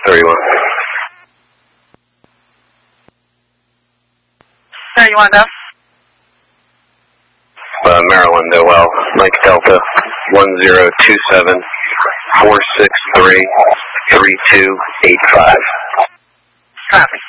31. There, you want to know? Maryland, Noel, Mike Delta, 1027 463 3285. Copy.